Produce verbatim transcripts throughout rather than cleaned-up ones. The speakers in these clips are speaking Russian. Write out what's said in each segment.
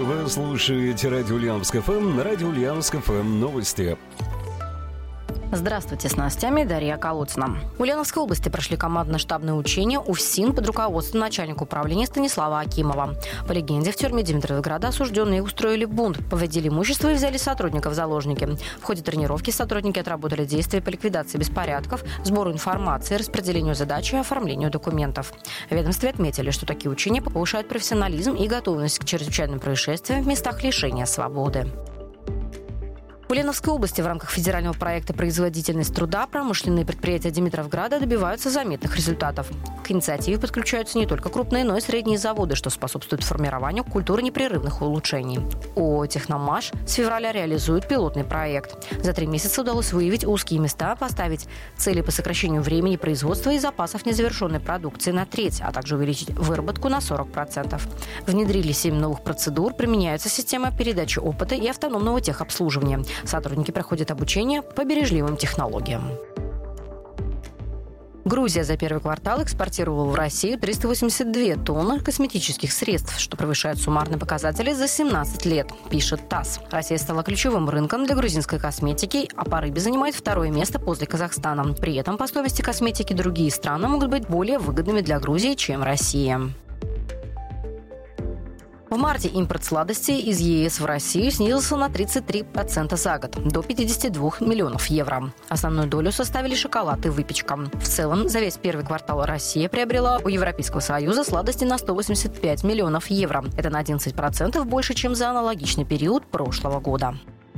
Вы слушаете радио Ульяновск эф эм, на радио Ульяновск эф эм новости. Здравствуйте, с новостями Дарья Колодцина. В Ульяновской области прошли командно-штабные учения УФСИН под руководством начальника управления Станислава Акимова. По легенде, в тюрьме Димитровграда осужденные устроили бунт, повредили имущество и взяли сотрудников в заложники. В ходе тренировки сотрудники отработали действия по ликвидации беспорядков, сбору информации, распределению задач и оформлению документов. В ведомстве отметили, что такие учения повышают профессионализм и готовность к чрезвычайным происшествиям в местах лишения свободы. В Ульяновской области в рамках федерального проекта «Производительность труда» промышленные предприятия Димитровграда добиваются заметных результатов. К инициативе подключаются не только крупные, но и средние заводы, что способствует формированию культуры непрерывных улучшений. ООО «Техномаш» с февраля реализует пилотный проект. За три месяца удалось выявить узкие места, поставить цели по сокращению времени производства и запасов незавершенной продукции на треть, а также увеличить выработку на сорок процентов. Внедрили семь новых процедур, применяется система передачи опыта и автономного техобслуживания. Сотрудники проходят обучение по бережливым технологиям. Грузия за первый квартал экспортировала в Россию триста восемьдесят две тонны косметических средств, что превышает суммарные показатели за семнадцать лет, пишет ТАСС. Россия стала ключевым рынком для грузинской косметики, а по рыбе занимает второе место после Казахстана. При этом по стоимости косметики другие страны могут быть более выгодными для Грузии, чем Россия. В марте импорт сладостей из ЕС в Россию снизился на тридцать три процента за год, до пятидесяти двух миллионов евро. Основную долю составили шоколад и выпечка. В целом, за весь первый квартал Россия приобрела у Европейского Союза сладости на сто восемьдесят пять миллионов евро. Это на одиннадцать процентов больше, чем за аналогичный период прошлого года.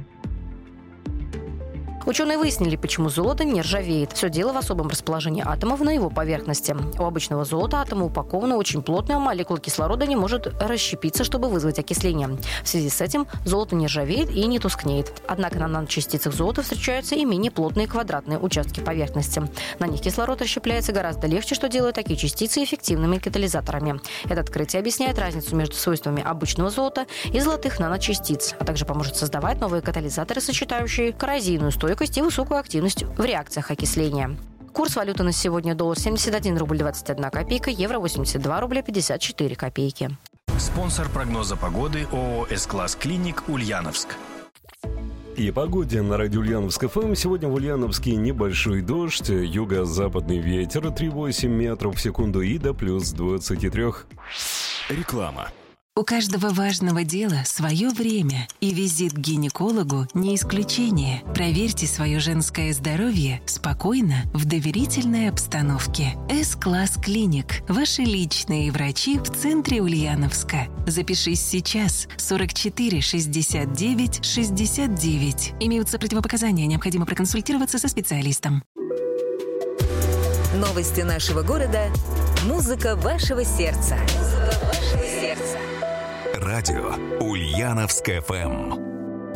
Ученые выяснили, почему золото не ржавеет. Все дело в особом расположении атомов на его поверхности. У обычного золота атомы упакованы очень плотно, а молекула кислорода не может расщепиться, чтобы вызвать окисление. В связи с этим золото не ржавеет и не тускнеет. Однако на наночастицах золота встречаются и менее плотные квадратные участки поверхности. На них кислород расщепляется гораздо легче, что делает такие частицы эффективными катализаторами. Это открытие объясняет разницу между свойствами обычного золота и золотых наночастиц, а также поможет создавать новые катализаторы, сочетающие коррозийную стойкость и высокую активность в реакциях окисления. Курс валюты на сегодня: доллар семьдесят один рубль двадцать одна копейка, евро восемьдесят два рубля пятьдесят четыре копейки. Спонсор прогноза погоды ООО «С-класс Клиник» Ульяновск. И о погоде на радио Ульяновск эф эм. Сегодня в Ульяновске небольшой дождь, юго-западный ветер три целых восемь метров в секунду и до плюс двадцати трёх. Реклама. У каждого важного дела свое время, и визит к гинекологу не исключение. Проверьте свое женское здоровье спокойно, в доверительной обстановке. С-класс Клиник. Ваши личные врачи в центре Ульяновска. Запишись сейчас. сорок четыре шестьдесят девять шестьдесят девять. Имеются противопоказания, необходимо проконсультироваться со специалистом. Новости нашего города. Музыка вашего сердца. Музыка вашего сердца. Радио Ульяновск эф эм.